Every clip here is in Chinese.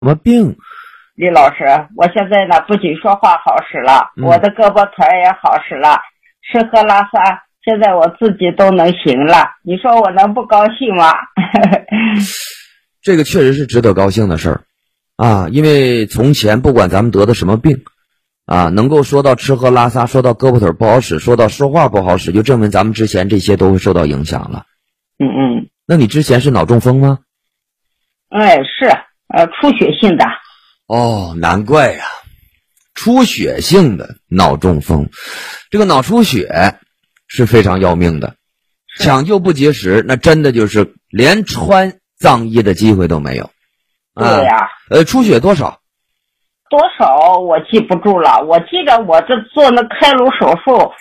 什么病？ 李老师，我现在呢不仅说话好使了，我的胳膊腿也好使了，吃喝拉撒现在我自己都能行了，你说我能不高兴吗？ 这个确实是值得高兴的事儿啊，因为从前不管咱们得的什么病啊，能够说到吃喝拉撒，说到胳膊腿不好使，说到说话不好使，就证明咱们之前这些都会受到影响了。那你之前是脑中风吗？ 是出血性的。 哦，难怪呀，出血性的脑中风，这个脑出血是非常要命的，抢救不及时，那真的就是连穿脏衣的机会都没有。 对呀。 出血多少？ 多少我记不住了，我记得我这做那开颅手术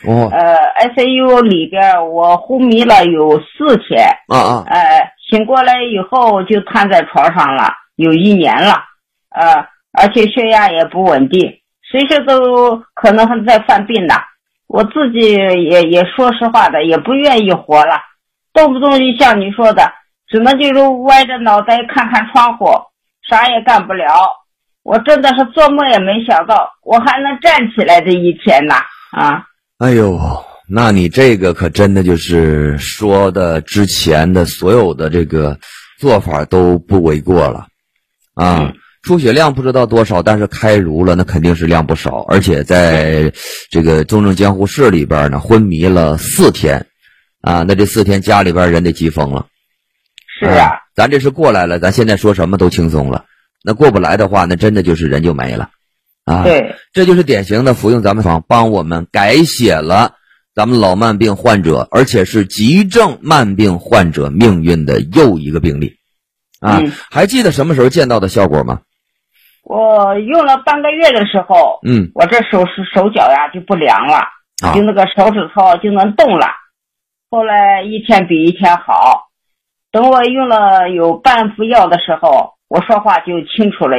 ，ICU 里边我昏迷了有4天，醒过来以后就瘫在床上了，有1年了，而且血压也不稳定，随时都可能还在犯病呢。我自己也说实话的，也不愿意活了，动不动就像你说的，只能就是歪着脑袋看看窗户，啥也干不了。我真的是做梦也没想到我还能站起来这一天呢啊！ 哎呦，那你这个可真的就是说的之前的所有的这个做法都不为过了啊！出血量不知道多少，但是开颅了那肯定是量不少，而且在这个重症监护室里边呢昏迷了4天啊，那这4天家里边人得急疯了。 是啊， 咱这是过来了，咱现在说什么都轻松了。那过不来的话，那真的就是人就没了啊！ 对， 这就是典型的服用咱们方帮我们改写了咱们老慢病患者，而且是急症慢病患者命运的又一个病例啊！还记得什么时候见到的效果吗？ 我用了半个月的时候，我这手脚呀就不凉了，就那个手指头就能动了。后来一天比一天好，等我用了有半副药的时候，我说话就清楚了。